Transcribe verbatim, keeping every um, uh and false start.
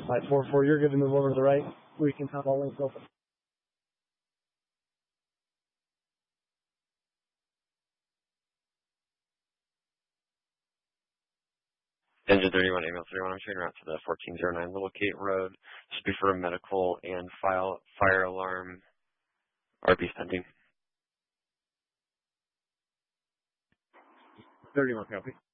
Five four four, you're good to move over to the right. We can have all links open. Engine thirty-one, Email thirty-one, I'm train route to the fourteen oh nine Little Gate Road. This will be for a medical and file, fire alarm R B pending. thirty-one, copy.